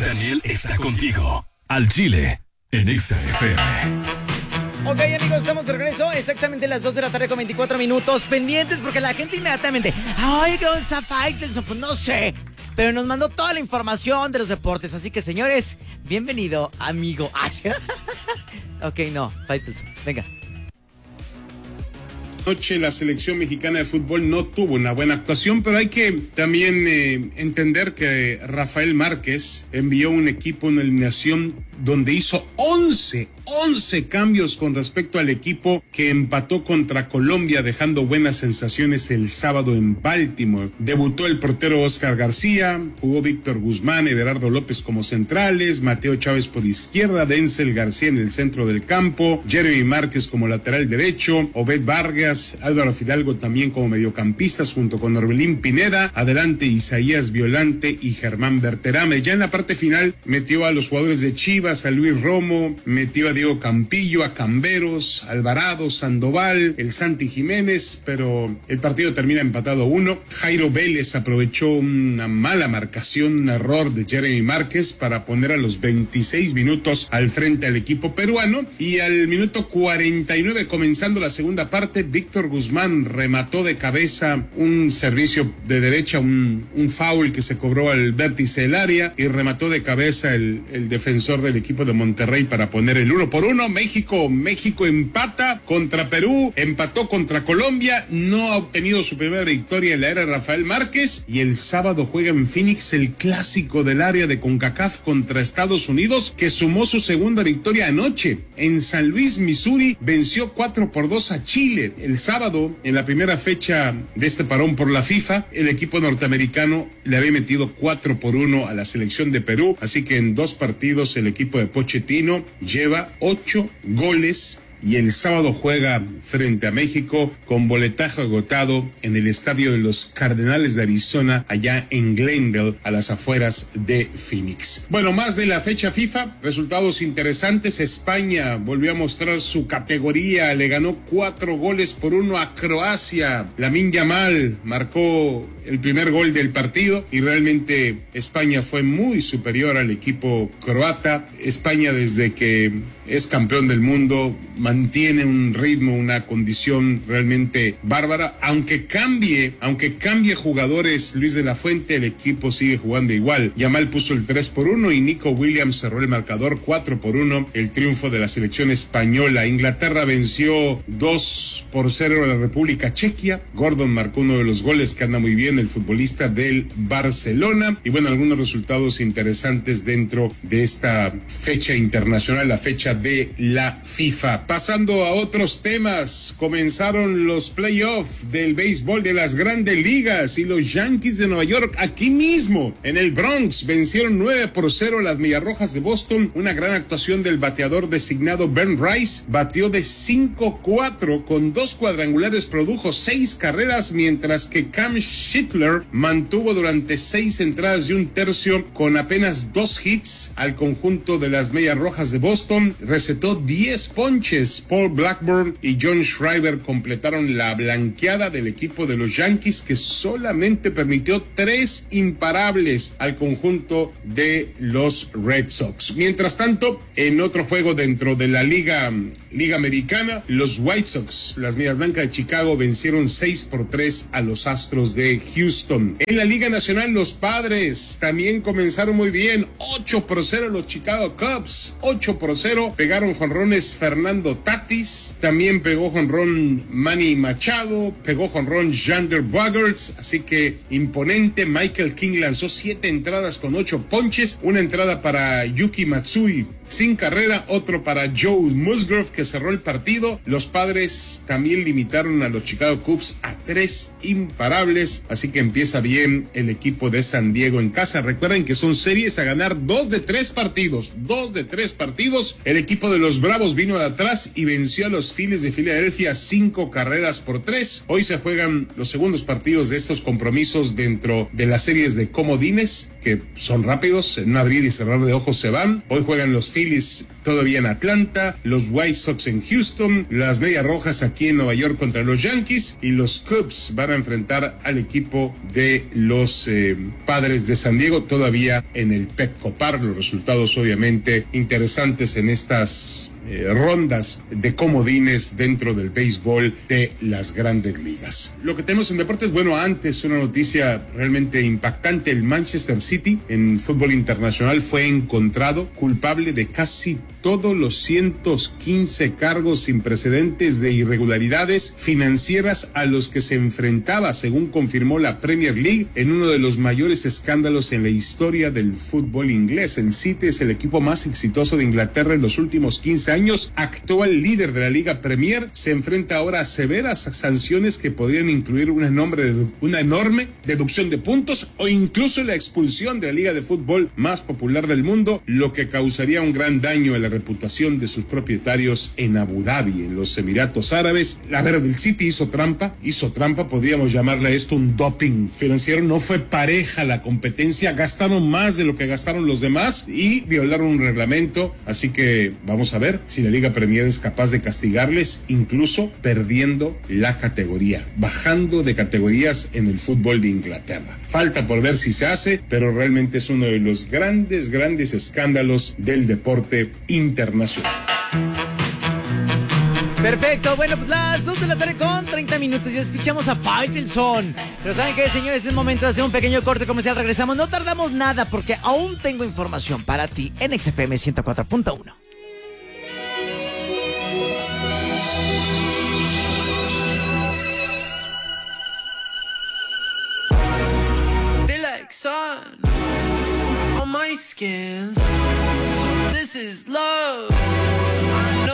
Daniel está contigo. Al Chile, en Exa FM. Ok, amigos, estamos de regreso. Exactamente las 2 de la tarde con 24 minutos. Pendientes porque la gente inmediatamente... Ay, ¿qué onda Faitelson? Pues no sé. Pero nos mandó toda la información de los deportes. Así que, señores, bienvenido, amigo. Ok, no, Faitelson, venga. Noche la selección mexicana de fútbol no tuvo una buena actuación, pero hay que también entender que Rafael Márquez envió un equipo en eliminación donde hizo 11 cambios con respecto al equipo que empató contra Colombia, dejando buenas sensaciones el sábado en Baltimore. Debutó el portero Oscar García, jugó Víctor Guzmán, Everardo López como centrales, Mateo Chávez por izquierda, Denzel García en el centro del campo, Jeremy Márquez como lateral derecho, Obed Vargas, Álvaro Fidalgo también como mediocampistas junto con Orbelín Pineda, adelante Isaías Violante y Germán Berterame. Ya en la parte final metió a los jugadores de Chivas, a Luis Romo, metió a Diego Campillo, a Camberos, Alvarado, Sandoval, el Santi Jiménez, pero el partido termina empatado 1. Jairo Vélez aprovechó una mala marcación, un error de Jeremy Márquez para poner a los 26 minutos al frente al equipo peruano, y al minuto 49, comenzando la segunda parte, Víctor Guzmán remató de cabeza un servicio de derecha, un foul que se cobró al vértice del área, y remató de cabeza el defensor del equipo de Monterrey para poner el 1-1. México empata contra Perú, empató contra Colombia, no ha obtenido su primera victoria en la era de Rafael Márquez, y el sábado juega en Phoenix el clásico del área de CONCACAF contra Estados Unidos, que sumó su segunda victoria anoche. En San Luis, Missouri, venció 4-2 a Chile. El sábado, en la primera fecha de este parón por la FIFA, el equipo norteamericano le había metido 4-1 a la selección de Perú, así que en 2 partidos el equipo de Pochettino lleva 8 goles, y el sábado juega frente a México con boletaje agotado en el estadio de los Cardenales de Arizona, allá en Glendale, a las afueras de Phoenix. Bueno, más de la fecha FIFA, resultados interesantes. España volvió a mostrar su categoría, le ganó 4-1 a Croacia. Lamine Yamal marcó el primer gol del partido y realmente España fue muy superior al equipo croata. España, desde que es campeón del mundo, mantiene un ritmo, una condición realmente bárbara. Aunque cambie jugadores Luis de la Fuente, el equipo sigue jugando igual. Yamal puso el 3-1 y Nico Williams cerró el marcador 4-1, el triunfo de la selección española. Inglaterra venció 2-0 a la República Chequia. Gordon marcó uno de los goles, que anda muy bien, el futbolista del Barcelona. Y bueno, algunos resultados interesantes dentro de esta fecha internacional, la fecha de la FIFA. Pasando a otros temas, comenzaron los playoffs del béisbol de las Grandes Ligas, y los Yankees de Nueva York, aquí mismo en el Bronx, vencieron 9-0 a las Mediarrojas de Boston. Una gran actuación del bateador designado Ben Rice, batió de 5-4 con 2 cuadrangulares, produjo 6 carreras, mientras que Cam Schittler mantuvo durante 6 entradas y un tercio con apenas 2 hits al conjunto de las Mediarrojas de Boston. Recetó 10 ponches. Paul Blackburn y John Schreiber completaron la blanqueada del equipo de los Yankees, que solamente permitió 3 imparables al conjunto de los Red Sox. Mientras tanto, en otro juego dentro de la Liga Americana, los White Sox, las Medias Blancas de Chicago, vencieron 6-3 a los Astros de Houston. En la Liga Nacional, los Padres también comenzaron muy bien. 8-0 los Chicago Cubs. 8-0. Pegaron jonrones Fernando Tatis. También pegó jonrón Manny Machado. Pegó jonrón Xander Bogaerts. Así que imponente. Michael King lanzó 7 entradas con 8 ponches. Una entrada para Yuki Matsui sin carrera. Otro para Joe Musgrove, que cerró el partido. Los Padres también limitaron a los Chicago Cubs a 3 imparables. Así que empieza bien el equipo de San Diego en casa. Recuerden que son series a ganar 2 de 3 partidos. 2 de 3 partidos. El equipo de los Bravos vino de atrás Dallas y venció a los Phillies de Filadelfia 5-3. Hoy se juegan los segundos partidos de estos compromisos dentro de las series de comodines, que son rápidos, en un abrir y cerrar de ojos se van. Hoy juegan los Phillies todavía en Atlanta, los White Sox en Houston, las Medias Rojas aquí en Nueva York contra los Yankees, y los Cubs van a enfrentar al equipo de los Padres de San Diego, todavía en el Petco Park. Los resultados obviamente interesantes en estas rondas de comodines dentro del béisbol de las grandes ligas. Lo que tenemos en deportes, bueno, antes una noticia realmente impactante: el Manchester City en fútbol internacional fue encontrado culpable de casi todos los 115 cargos sin precedentes de irregularidades financieras a los que se enfrentaba, según confirmó la Premier League, en uno de los mayores escándalos en la historia del fútbol inglés. El City es el equipo más exitoso de Inglaterra en los últimos 15 años, actual líder de la Liga Premier, se enfrenta ahora a severas sanciones que podrían incluir una enorme deducción de puntos o incluso la expulsión de la liga de fútbol más popular del mundo, lo que causaría un gran daño a la reputación de sus propietarios en Abu Dhabi, en los Emiratos Árabes. La verdad, el City hizo trampa, podríamos llamarle a esto un doping financiero. No fue pareja la competencia, gastaron más de lo que gastaron los demás y violaron un reglamento, así que vamos a ver si la Liga Premier es capaz de castigarles, incluso perdiendo la categoría, bajando de categorías en el fútbol de Inglaterra. Falta por ver si se hace, pero realmente es uno de los grandes escándalos del deporte internacional. Perfecto, bueno, pues las 2 de la tarde con 30 minutos, ya escuchamos a Faitelson. Pero ¿saben qué, señores? Es momento de hacer un pequeño corte comercial. Regresamos, no tardamos nada porque aún tengo información para ti en XFM 104.1. Sun on my skin. This is love.